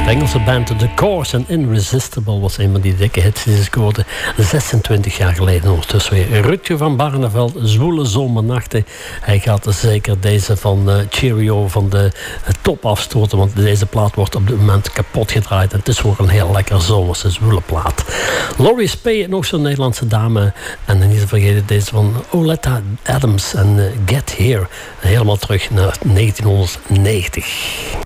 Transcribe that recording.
De Engelse band The Course en Irresistible was een van die dikke hits die ze scoorden 26 jaar geleden. Ondertussen weer Rutger van Barneveld, Zwoele Zomernachten. Hij gaat zeker deze van Cheerio van de top afstoten, want deze plaat wordt op dit moment kapot gedraaid. En het is ook een heel lekker zomerse zwoele plaat. Laurie Spey, nog zo'n Nederlandse dame. En niet te vergeten deze van Oleta Adams en Get Here. Helemaal terug naar 1990.